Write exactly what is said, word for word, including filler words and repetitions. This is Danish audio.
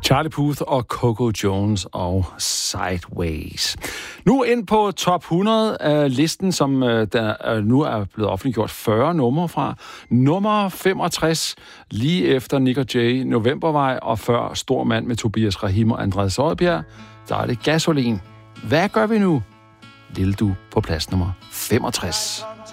Charlie Puth og Coco Jones og Sideways. Nu ind på top hundrede af listen, som der nu er blevet offentliggjort fyrre numre fra. Nummer femogtres, lige efter Nick og Jay, Novembervej, og før Stor Mand med Tobias Rahim og Andreas Oddbjerg, der er det Gasolin. Hvad gør vi nu? Lille Du på plads nummer femogtres.